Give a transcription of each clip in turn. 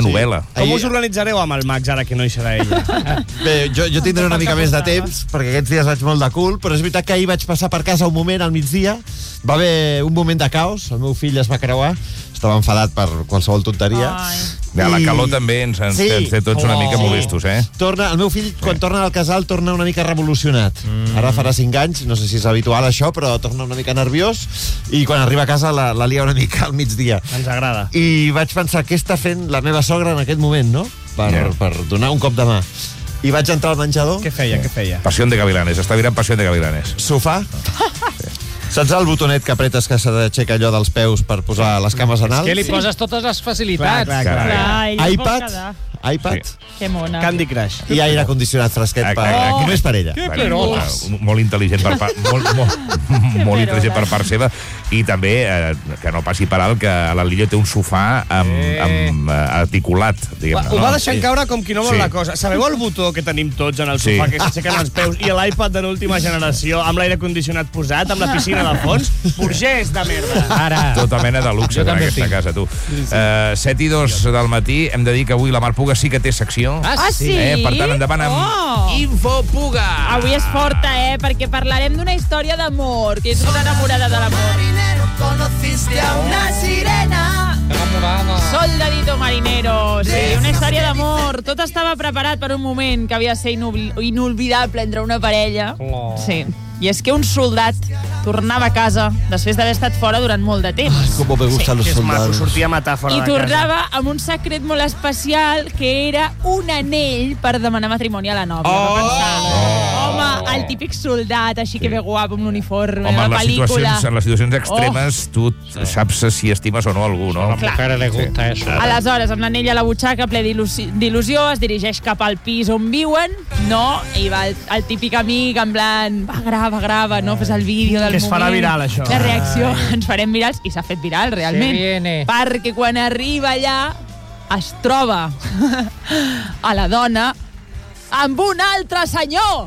novel·la. Com us organitzareu amb el Max ara que no hi serà ella? Bé, jo tindré una mica més de temps, perquè aquests dies vaig molt de cul, però és veritat que ahir vaig passar per casa un moment, al migdia, va haver un moment de caos, el meu fill es va creuar, estava enfadat per qualsevol tonteria. La calor també ens té tots una mica molestos, eh? El meu fill, quan torna al casal, torna una mica revolucionat. Ara farà 5 anys, no sé si és habitual això, però torna una mica nerviós, i quan arriba a casa la lia una mica al migdia. Ens agrada. I vaig pensar, què està fent la meva sogra en aquest moment, no? Per donar un cop de mà. I vaig entrar al menjador. Què feia? Pasión de Gavilanes, està virant Pasión de Gavilanes. Sofà. Saps el botonet que apretes que s'ha d'aixecar allò dels peus per posar les cames en alt? És que li poses totes les facilitats. Clar. iPad. Que mona. Candy Crush. I aire condicionat fresquet només per ella. Que peroles. Molt intel·ligent per part molt intel·ligent per part seva, i també que no passi per alt que la Lillo té un sofà amb articulat, diguem-ne. Ho va deixant caure com qui no vol la cosa. Sabeu el botó que tenim tots en el sofà que s'aixequen els peus i l'iPad de l'última generació amb l'aire condicionat posat, amb la piscina de fons? Burgès de merda. Ara. Tota mena de luxe en aquesta casa, tu. 7:02 del matí, hem de dir que avui la Mar Puga sí que té secció. Sí? Per tant, endavant amb Info Puga. Avui és forta, perquè parlarem d'una història d'amor, que és una enamorada de l'amor. Conociste a una sirena. Soldadito marinero, sí, una història d'amor. Tot estava preparat per un moment que havia de ser inolvidable entre una parella. Sí. I és que un soldat tornava a casa després d'haver estat fora durant molt de temps. Com me gustan los soldados. Sortia a matar fora de I casa. tornava amb un secret molt especial, que era un anell per demanar matrimoni a la nòvia. Home, el típic soldat, així que ve guapo, amb l'uniforme, Home, la pel·lícula. en les situacions extremes, tu saps si estimes o no algú, no? A la mujer le gusta eso. Aleshores, amb l'anell a la butxaca, ple d'il·lusió, es dirigeix cap al pis on viuen, i va el típic amic, en plan, grava, no? Fes el vídeo del moment. Que es farà viral, això. La reacció, ens farem virals, i s'ha fet viral, realment. Se viene. Perquè quan arriba allà, es troba a la dona amb un altre senyor.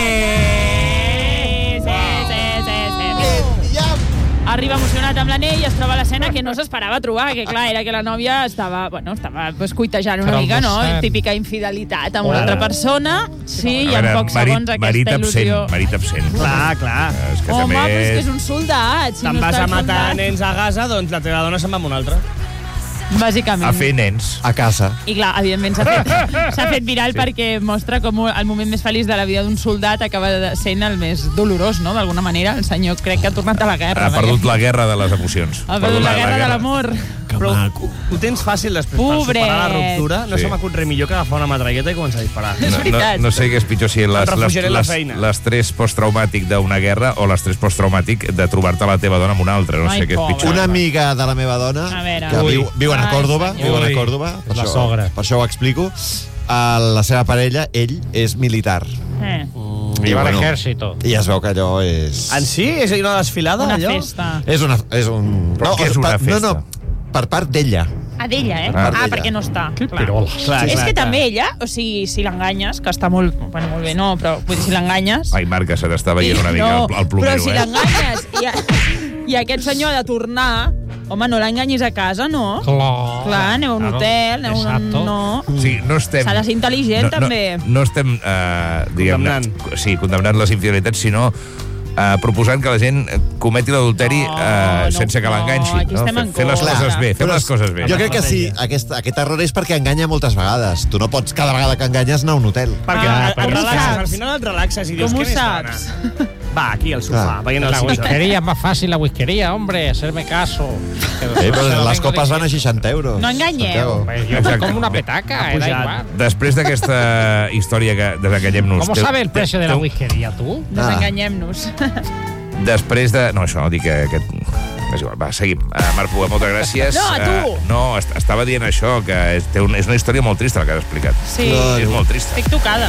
Arriba emocionat amb l'anell i es troba a l'escena que no s'esperava trobar, que clar, era que la nòvia estava cuitejant una mica, no? Típica infidelitat amb una altra persona, sí, i en pocs segons aquesta il·lusió. Marit absent. Clar. Home, però és que és un soldat. Te'n vas a matar nens a Gaza, doncs la teva dona se'n va amb un altre. Bàsicament. A fer nens. A casa. I clar, evidentment s'ha fet viral perquè mostra com el moment més feliç de la vida d'un soldat acaba sent el més dolorós, no? D'alguna manera, el senyor crec que ha tornat a la guerra. Ha perdut la guerra de les emocions. Ha perdut la guerra de l'amor. Però ho tens fàcil després per superar la ruptura. No se m'acut res millor que agafar una metralleta i començar a disparar. És veritat. No sé què és pitjor, si l'estrès postraumàtic d'una guerra o l'estrès postraumàtic de trobar-te la teva dona amb una altra. No sé què és pitjor. Una amiga de la meva dona, que viu a Còrdova, per això ho explico. La seva parella, ell, és militar. I va a l'ejército. I es veu que allò és... En sí? És una desfilada, una allò? festa. És un... Però què és una festa? No, per part d'ella. D'ella, perquè no està. Que peroles. És que també ella, o sigui, si l'enganyes, que està molt... Bueno, molt bé, no, però vull dir, si l'enganyes... Ai, Marc, que se t'està veient una mica el plomero, però si l'enganyes i aquest senyor ha de tornar... Home, no l'enganyis a casa, no? Clar, aneu a un hotel, aneu a un... No. Sí, no estem... S'ha de ser intel·ligent, també. No estem, condemnant les infidelitats, sinó proposant que la gent cometi l'adulteri sense que l'enganxi. Fer les coses bé, Jo crec que sí, aquest error és perquè enganya moltes vegades. Tu no pots cada vegada que enganyes anar a un hotel. Perquè al final et relaxes i dius, què més demanes? Va, aquí al sofà, veient el La whiskería es más fácil, la whiskería, hombre, hacerme caso. Però les copes van a 60 euros. No enganyeu. Yo como una petaca, da igual. Després d'aquesta història que desenganyem-nos... ¿Cómo sabe el precio de la whiskería, tú? Desenganyem-nos. Després de... No, això, dic que aquest... És igual, va, seguim. Marc Puga, moltes gràcies. No, a tu! No, estava dient això, que és una història molt trista la que has explicat. Sí. És molt trista. Estic tocada.